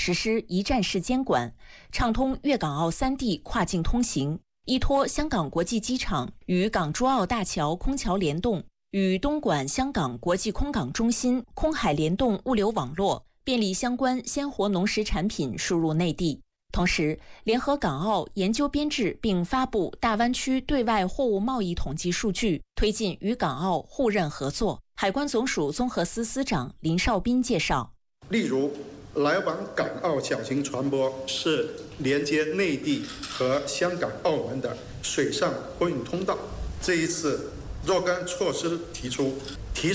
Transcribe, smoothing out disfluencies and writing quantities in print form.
实施一站式监管，畅通粤港澳3地跨境通行，依托香港国际机场与港珠澳大桥空桥联动，与东莞香港国际空港中心空海联动物流网络，便利相关鲜活农食产品输入内地。同时，联合港澳研究编制并发布大湾区对外货物贸易统计数据，推进与港澳互认合作。海关总署综合司司长林绍斌介绍， 例如来往港澳小型船舶是连接内地和香港、澳门的水上货运通道。这一次若干措施提出，提